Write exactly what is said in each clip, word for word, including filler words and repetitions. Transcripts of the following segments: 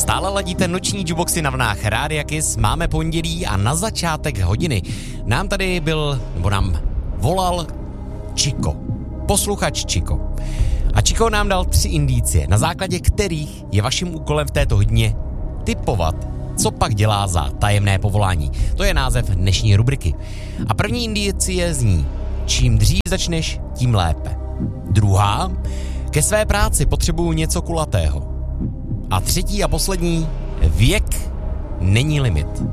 Stále ladíte noční jukeboxy na vlnách Rádia Kiss, máme pondělí a na začátek hodiny nám tady byl, nebo nám volal Čiko, posluchač Čiko. A Čiko nám dal tři indicie, na základě kterých je vaším úkolem v této hodině tipovat, co pak dělá za tajemné povolání. To je název dnešní rubriky. A první indicie zní, čím dřív začneš, tím lépe. Druhá, ke své práci potřebuju něco kulatého. A třetí a poslední, věk není limit.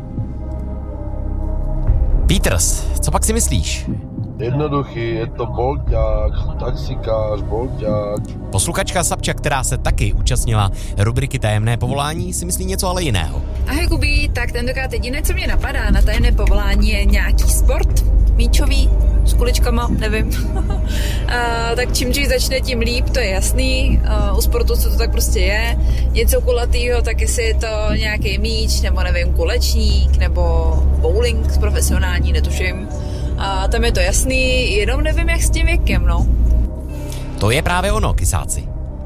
Peters, co pak si myslíš? Jednoduchý, je to bolťák, taxikář, bolťák. Posluchačka Sapča, která se taky účastnila rubriky Tajemné povolání, si myslí něco ale jiného. Ahoj Kubí, tak tentokrát jediné, co mě napadá na tajemné povolání, je nějaký sport, míčový, s kuličkama, nevím. uh, tak čím dřív začne, tím líp, to je jasný. Uh, u sportu, co to tak prostě je. Něco kulatýho, tak jestli je to nějaký míč, nebo nevím, kulečník, nebo bowling profesionální, netuším. A tam je to jasný, jenom nevím, jak s tím věkem, no. To je právě ono, kysáci.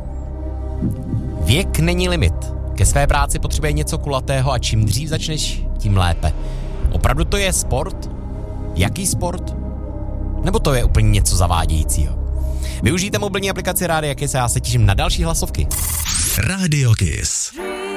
Věk není limit. Ke své práci potřebuje něco kulatého a čím dřív začneš, tím lépe. Opravdu to je sport? Jaký sport? Nebo to je úplně něco zavádějícího? Využijte mobilní aplikaci Rádia Kiss a já se těším na další hlasovky. Rádio Kiss.